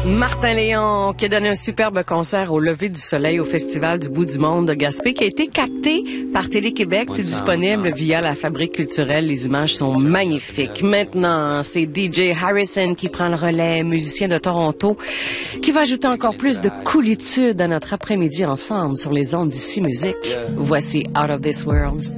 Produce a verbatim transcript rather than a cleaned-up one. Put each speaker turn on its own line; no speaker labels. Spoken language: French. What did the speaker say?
Martin Léon qui a donné un superbe concert au lever du soleil au Festival du bout du monde de Gaspé qui a été capté par Télé-Québec. C'est disponible via la Fabrique culturelle. Les images sont magnifiques. Maintenant, c'est D J Harrison qui prend le relais, musicien de Toronto, qui va ajouter encore plus de coolitude à notre après-midi ensemble sur les ondes d'Ici Musique. Voici Out of This World.